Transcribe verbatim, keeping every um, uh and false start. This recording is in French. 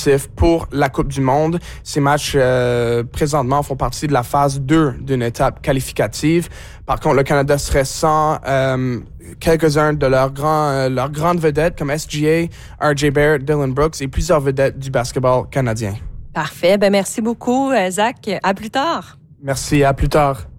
qualificatifs pour la Coupe du Monde. Ces matchs, euh, présentement, font partie de la phase deux d'une étape qualificative. Par contre, le Canada serait sans euh, quelques-uns de leurs grands, euh, leurs grandes vedettes comme S G A, R J Barrett, Dylan Brooks et plusieurs vedettes du basketball canadien. Parfait. Ben merci beaucoup, Zach. À plus tard. Merci. À plus tard.